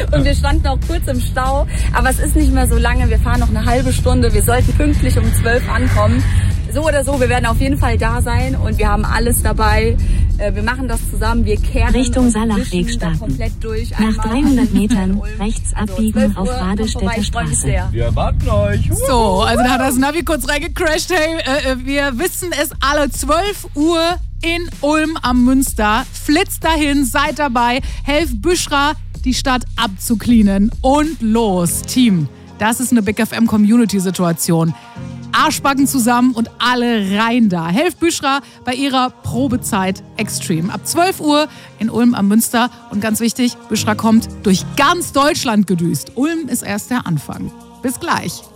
Und wir standen auch kurz im Stau. Aber es ist nicht mehr so lange. Wir fahren noch eine halbe Stunde. Wir sollten pünktlich um 12 ankommen. So oder so, wir werden auf jeden Fall da sein und wir haben alles dabei. Wir machen das zusammen, wir kehren Richtung Salachweg starten. Komplett durch. Nach 300 Metern rechts abbiegen auf Radestädter Straße. Wir erwarten euch. So, also da hat das Navi kurz reingecrashed. Hey, wir wissen es alle, 12 Uhr in Ulm am Münster. Flitzt dahin, seid dabei, helft Büschra, die Stadt abzucleanen. Und los, Team. Das ist eine Big FM Community-Situation. Arschbacken zusammen und alle rein da. Helft Büschra bei ihrer Probezeit Extreme. Ab 12 Uhr in Ulm am Münster. Und ganz wichtig, Büschra kommt durch ganz Deutschland gedüst. Ulm ist erst der Anfang. Bis gleich.